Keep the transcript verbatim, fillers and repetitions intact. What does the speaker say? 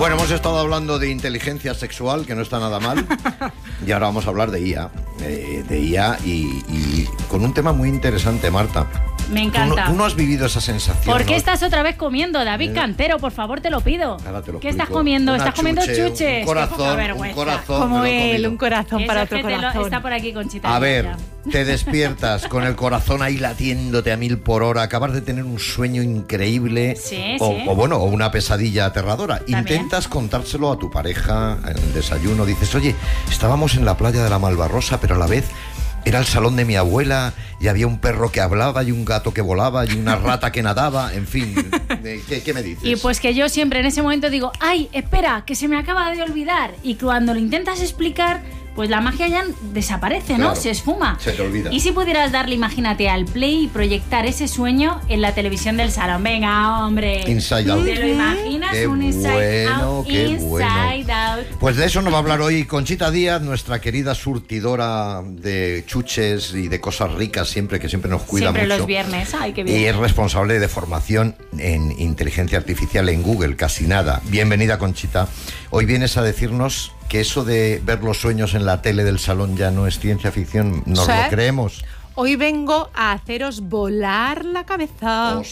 Bueno, hemos estado hablando de inteligencia sexual, que no está nada mal, y ahora vamos a hablar de I A, eh, de I A y, y con un tema muy interesante, Marta. Me encanta. ¿Tú no, tú no has vivido esa sensación? ¿Por qué ¿no? estás otra vez comiendo, David Mira. Cantero? Por favor, te lo pido. Ahora te lo ¿Qué explico. estás comiendo? Una ¿Estás comiendo chuche, chuches? un corazón, Qué poca un vergüenza. corazón. Como me lo he él, comido. un corazón Eso para es que otro te lo- corazón. está por aquí Conchita. A ver, ya. te despiertas con el corazón ahí latiéndote a mil por hora, acabas de tener un sueño increíble, Sí, o, sí. o bueno, o una pesadilla aterradora. También. Intentas contárselo a tu pareja en el desayuno, dices, oye, estábamos en la playa de la Malvarrosa, pero a la vez era el salón de mi abuela y había un perro que hablaba y un gato que volaba y una rata que nadaba, en fin, ¿qué, qué me dices? Y pues que yo siempre en ese momento digo, ay, espera, que se me acaba de olvidar. Y cuando lo intentas explicar, pues la magia ya desaparece, ¿no? Claro, Se esfuma. se te olvida. Y si pudieras darle, imagínate, al play y proyectar ese sueño en la televisión del salón. Venga, hombre. Inside Out. ¿Te lo imaginas? Qué Un Inside bueno, Out. qué Inside bueno. Out. Pues de eso nos va a hablar hoy Conchita Díaz, nuestra querida surtidora de chuches y de cosas ricas, siempre que siempre nos cuida Siempre mucho. los viernes. Ay, qué bien. Y es responsable de formación en inteligencia artificial en Google, casi nada. Bienvenida, Conchita. Hoy vienes a decirnos que eso de ver los sueños en la tele del salón ya no es ciencia ficción, nos ¿Sí? lo creemos. Hoy vengo a haceros volar la cabeza. Ostras.